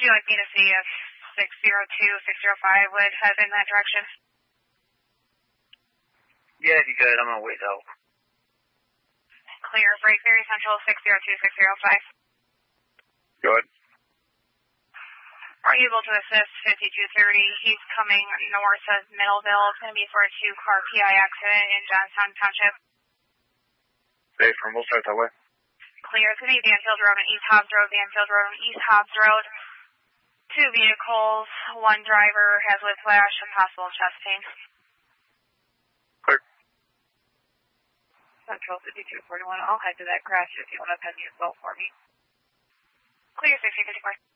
you like me to see if 602, 605 would head in that direction? Yeah, if you could, I'm gonna wait out. Clear, Break Ferry Central, 602, 605. Good. Are you able to assist 5230? He's coming north of Middleville. It's going to be for a 2-car PI accident in Johnstown Township. Safe, we'll start that way. Clear. It's going to be Banfield Road and East Hobbs Road, Banfield Road and East Hobbs Road. 2 vehicles, 1 driver has whiplash and possible chest pain. Clear. Central 5241, I'll head to that crash if you want to pen the assault for me. Clear 6054.